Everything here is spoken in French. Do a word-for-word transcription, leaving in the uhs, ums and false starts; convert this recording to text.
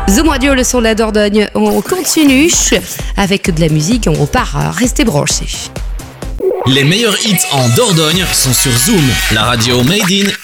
Zoom Radio, le son de la Dordogne. On continue avec de la musique, on repart. Restez branchés. Les meilleurs hits en Dordogne sont sur Zoom, la radio made in